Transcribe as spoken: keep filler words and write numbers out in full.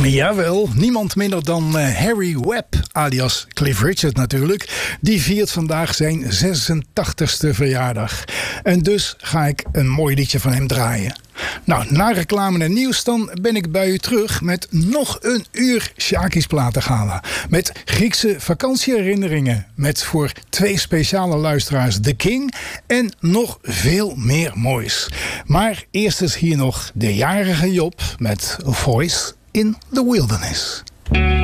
Jawel, niemand minder dan uh, Harry Webb, alias Cliff Richard natuurlijk. Die viert vandaag zijn zesentachtigste verjaardag. En dus ga ik een mooi liedje van hem draaien. Nou, na reclame en nieuws dan ben ik bij u terug met nog een uur Sjaki's Platengala. Met Griekse vakantieherinneringen. Met voor twee speciale luisteraars The King. En nog veel meer moois. Maar eerst is hier nog de jarige Job met A Voice in the Wilderness.